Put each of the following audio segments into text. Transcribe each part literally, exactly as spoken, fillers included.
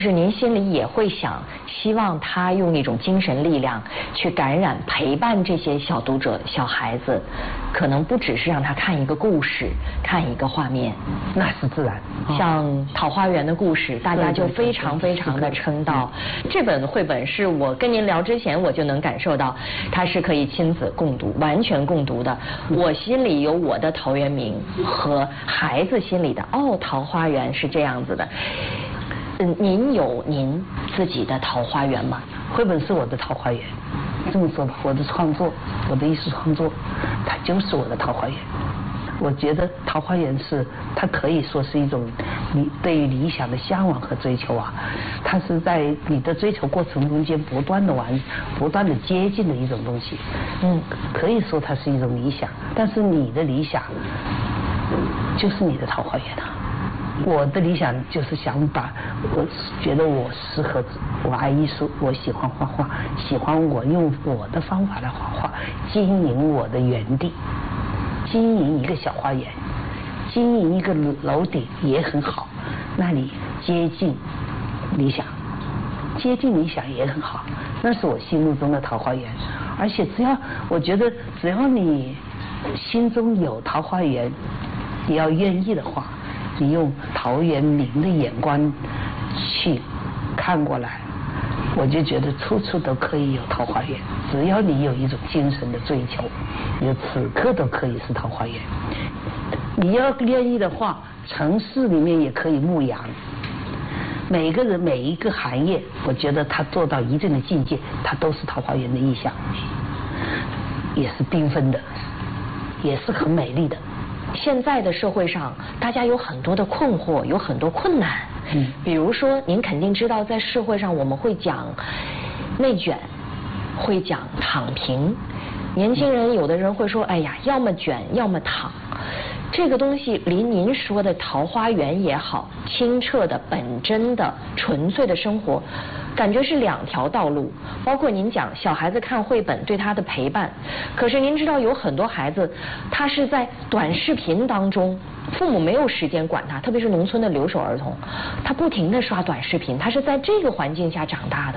是您心里也会想，希望他用一种精神力量去感染、陪伴这些小读者、小孩子，可能不只是让他看一个故事、看一个画面， 那是自然。 像《桃花源的故事》，大家就非常非常的称道。这本绘本是我跟您聊之前，我就能感受到，它是可以亲子共读、完全共读的。我心里有我的陶渊明，和孩子心里的哦，桃花源是这样子的。嗯，您有您自己的桃花源吗？ 绘本是我的桃花源，这么说吧，我的创作，我的艺术创作，它就是我的桃花源。我觉得桃花源是，它可以说是一种你对于理想的向往和追求啊，它是在你的追求过程中间不断的完，不断的接近的一种东西。嗯，可以说它是一种理想，但是你的理想就是你的桃花源啊。我的理想就是想把，我觉得我适合，我爱艺术，我喜欢画画，喜欢我用我的方法来画画，经营我的园地，经营一个小花园，经营一个楼顶也很好，那里接近理想，接近理想也很好，那是我心目中的桃花源。而且只要我觉得只要你心中有桃花源，你要愿意的话，你用陶渊明的眼光去看过来，我就觉得处处都可以有桃花源。只要你有一种精神的追求，你此刻都可以是桃花源。你要愿意的话，城市里面也可以牧羊。每个人每一个行业，我觉得他做到一定的境界，他都是桃花源的意象，也是缤纷的，也是很美丽的。 现在的社会上，大家有很多的困惑，有很多困难。嗯，比如说，您肯定知道，在社会上我们会讲内卷，会讲躺平。年轻人有的人会说：“哎呀，要么卷，要么躺。”这个东西离您说的桃花源也好，清澈的、本真的、纯粹的生活，感觉是两条道路。包括您讲小孩子看绘本对他的陪伴，可是您知道有很多孩子，他是在短视频当中，父母没有时间管他，特别是农村的留守儿童，他不停地刷短视频，他是在这个环境下长大的。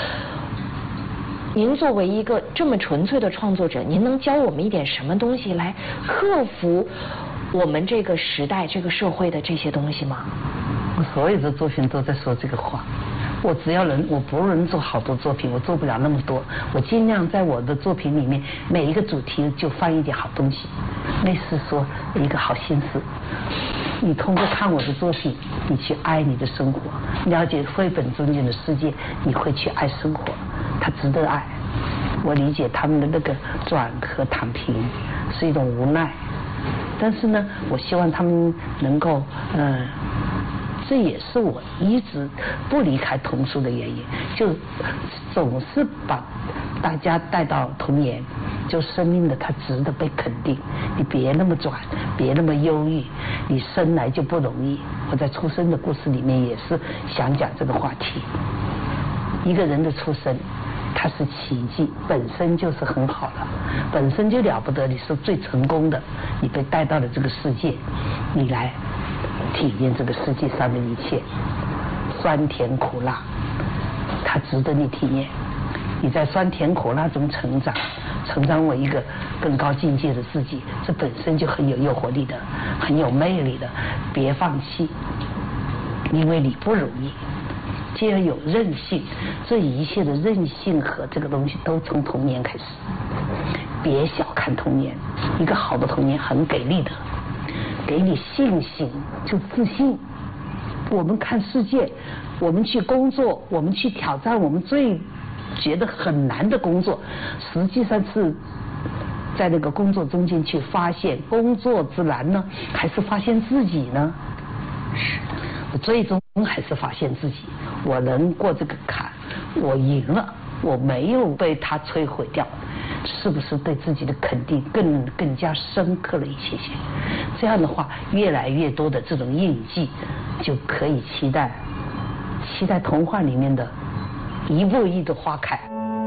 您作为一个这么纯粹的创作者，您能教我们一点什么东西来克服我们这个时代、这个社会的这些东西吗？ 我所有的作品都在说这个话。我只要能，我不能做好多作品，我做不了那么多。我尽量在我的作品里面，每一个主题就放一点好东西，类似说一个好心思。你通过看我的作品，你去爱你的生活，了解绘本中间的世界，你会去爱生活，它值得爱。我理解他们的那个转和躺平是一种无奈，但是呢，我希望他们能够，嗯、呃，这也是我一直不离开童书的原因，就总是把大家带到童年，就生命的它值得被肯定，你别那么转，别那么忧郁，你生来就不容易。我在出生的故事里面也是想讲这个话题，一个人的出生它是奇迹，本身就是很好的，本身就了不得，你是最成功的，你被带到了这个世界，你来体验这个世界上的一切，酸甜苦辣，它值得你体验。你在酸甜苦辣中成长，成长为一个更高境界的自己，这本身就很有诱惑力的，很有魅力的。别放弃，因为你不容易。既然有韧性，这一切的韧性和这个东西都从童年开始。别小看童年，一个好的童年很给力的，给你信心，就自信。我们看世界，我们去工作，我们去挑战我们最觉得很难的工作，实际上是在那个工作中间去发现工作之难呢，还是发现自己呢？是，我最终还是发现自己，我能过这个坎，我赢了，我没有被它摧毁掉，是不是对自己的肯定更更加深刻了一些些？这样的话，越来越多的这种印记，就可以期待期待童话里面的一步一的花开。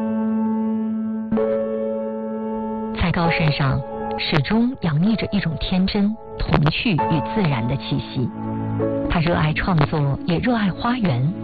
在高山上，始终洋溢着一种天真、童趣与自然的气息。他热爱创作，也热爱花园。